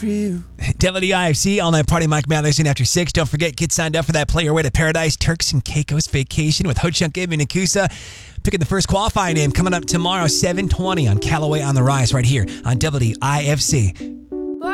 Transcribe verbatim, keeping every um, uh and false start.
W I F C, All Night Party, Mike Matherson after six. Don't forget, get signed up for that Play Your Way to Paradise Turks and Caicos vacation with Ho-Chunk, Ibn, and Nakusa. Picking the first qualifying name coming up tomorrow, seven twenty on Callaway on the Rise right here on W I F C.